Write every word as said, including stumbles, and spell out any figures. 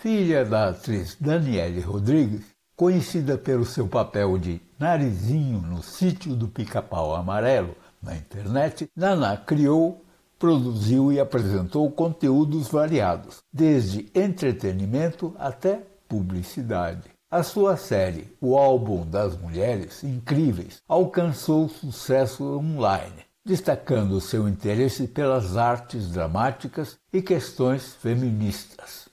Filha da atriz Daniele Rodrigues, conhecida pelo seu papel de Narizinho no Sítio do Pica-Pau Amarelo na internet, Naná criou, produziu e apresentou conteúdos variados, desde entretenimento até publicidade. A sua série, O Álbum das Mulheres Incríveis, alcançou sucesso online, destacando seu interesse pelas artes dramáticas e questões feministas.